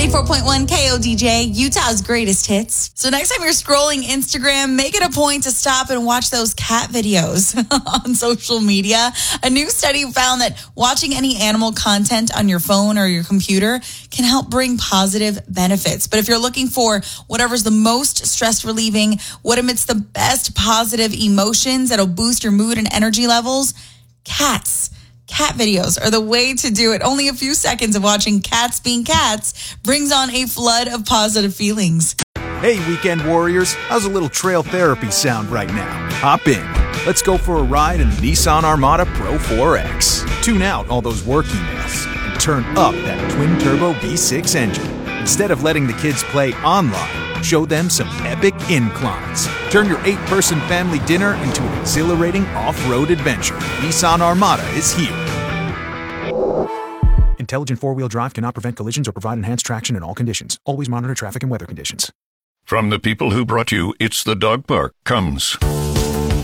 94.1 KODJ, Utah's greatest hits. So next time you're scrolling Instagram, make it a point to stop and watch those cat videos on social media. A new study found that watching any animal content on your phone or your computer can help bring positive benefits. But if you're looking for whatever's the most stress relieving, what emits the best positive emotions that'll boost your mood and energy levels, cats. Cat videos are the way to do it. Only a few seconds of watching cats being cats brings on a flood of positive feelings. Hey, weekend warriors, how's a little trail therapy sound right now? Hop in. Let's go for a ride in the Nissan Armada Pro 4X. Tune out all those work emails and turn up that twin-turbo V6 engine. Instead of letting the kids play online, show them some epic inclines. Turn your 8-person family dinner into an exhilarating off-road adventure. Nissan Armada is here. Intelligent four-wheel drive cannot prevent collisions or provide enhanced traction in all conditions. Always monitor traffic and weather conditions. From the people who brought you It's the Dog Park comes